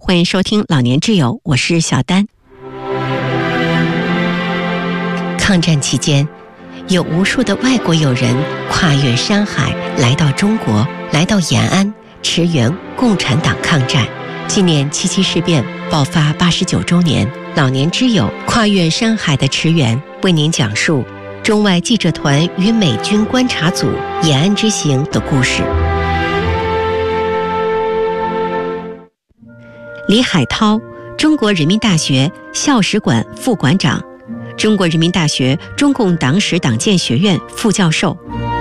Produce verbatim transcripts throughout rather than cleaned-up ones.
欢迎收听老年之友，我是小丹。抗战期间，有无数的外国友人跨越山海来到中国，来到延安驰援共产党抗战。纪念七七事变爆发八十九周年，老年之友跨越山海的驰援，为您讲述中外记者团与美军观察组延安之行的故事。李海涛，中国人民大学校史馆副馆长，中国人民大学中共党史党建学院副教授。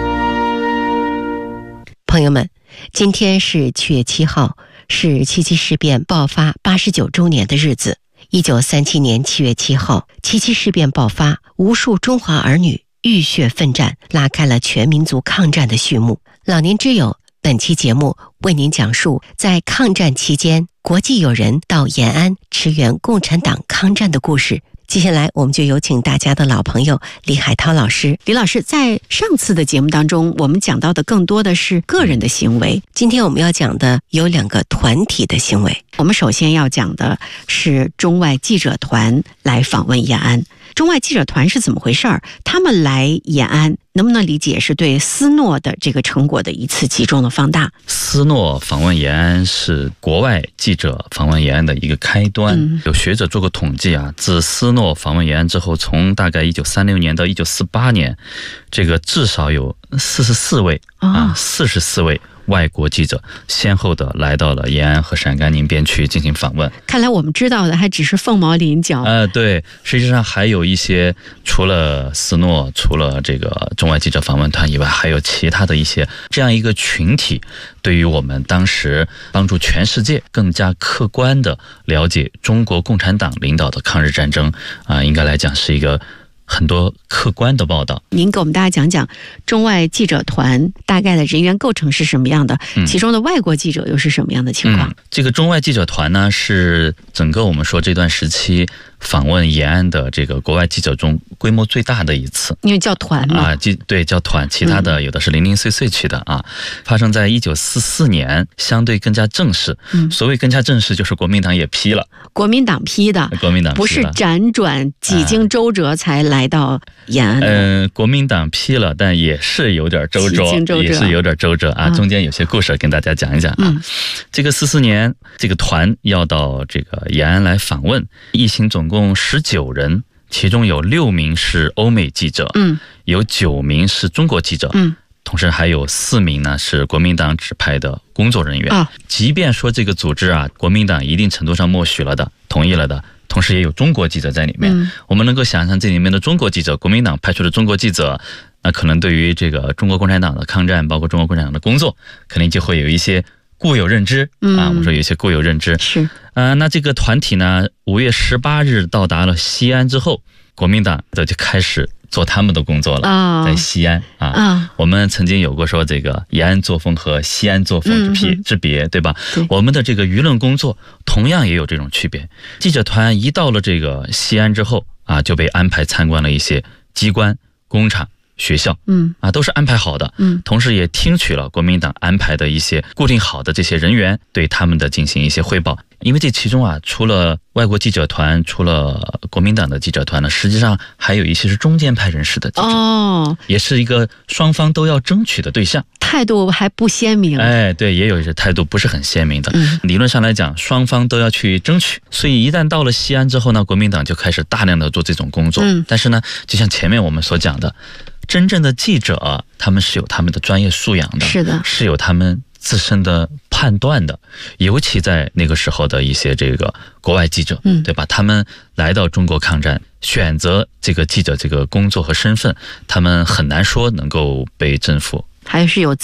朋友们，今天是七月七号，是七七事变爆发八十九周年的日子。一九三七年七月七号，七七事变爆发，无数中华儿女浴血奋战，拉开了全民族抗战的序幕。老年之友本期节目为您讲述在抗战期间国际友人到延安驰援共产党抗战的故事。接下来我们就有请大家的老朋友李海涛老师。李老师，在上次的节目当中，我们讲到的更多的是个人的行为，今天我们要讲的有两个团体的行为。我们首先要讲的是中外记者团来访问延安。中外记者团是怎么回事儿？他们来延安，能不能理解是对斯诺的这个成果的一次集中的放大？ 斯诺访问延安是国外记者访问延安的一个开端。嗯、有学者做过统计啊，自斯诺访问延安之后，从大概一九三六年到一九四八年，这个至少有四十四位啊，四十四位外国记者先后的来到了延安和陕甘宁边区进行访问。 看来我们知道的还只是凤毛麟角。 呃，对，实际上还有一些，除了斯诺，除了这个中外记者访问团以外，还有其他的一些这样一个群体，对于我们当时帮助全世界更加客观的了解中国共产党领导的抗日战争啊、呃，应该来讲是一个很多客观的报道。 您给我们大家讲讲中外记者团大概的人员构成是什么样的、嗯、其中的外国记者又是什么样的情况、嗯、 这个中外记者团呢，是整个我们说这段时期访问延安的这个国外记者中规模最大的一次。 因为叫团嘛、 啊、对，叫团，其他的有的是零零碎碎去的、嗯、啊。发生在一九四四年，相对更加正式、嗯、所谓更加正式就是国民党也批了， 国民党批的， 国民党批了， 不是辗转几经周折才来到延安的、 呃、国民党批了，但也是有点周折，也是有点周折啊，中间有些故事跟大家讲一讲啊。嗯、这个四四年这个团要到这个延安来访问，一行总共十九人，其中有六名是欧美记者，嗯，有九名是中国记者，嗯，同时还有四名呢是国民党指派的工作人员。啊，即便说这个组织啊，国民党一定程度上默许了的，同意了的，同时也有中国记者在里面。嗯、我们能够想象这里面的中国记者，国民党派出的中国记者，那可能对于这个中国共产党的抗战，包括中国共产党的工作，肯定就会有一些固有认知、嗯、啊，我们说有一些固有认知是。 呃，那这个团体呢，五月十八日到达了西安之后，国民党的就开始做他们的工作了，哦、在西安啊、哦，我们曾经有过说这个延安作风和西安作风之别、嗯、之别，对吧？对，我们的这个舆论工作同样也有这种区别。记者团一到了这个西安之后啊，就被安排参观了一些机关、工厂、学校，嗯啊，都是安排好的，嗯，同时也听取了国民党安排的一些固定好的这些人员对他们的进行一些汇报。因为这其中啊，除了外国记者团，除了国民党的记者团呢，实际上还有一些是中间派人士的记者，哦，也是一个双方都要争取的对象， 态度还不鲜明。 哎，对，也有一些态度不是很鲜明的。嗯、理论上来讲，双方都要去争取，所以一旦到了西安之后呢，国民党就开始大量的做这种工作。嗯，但是呢，就像前面我们所讲的，真正的记者他们是有他们的专业素养的，是的，是有他们自身的判断的，尤其在那个时候的一些这个国外记者，嗯，对吧？他们来到中国抗战，选择这个记者这个工作和身份，他们很难说能够被政府还是有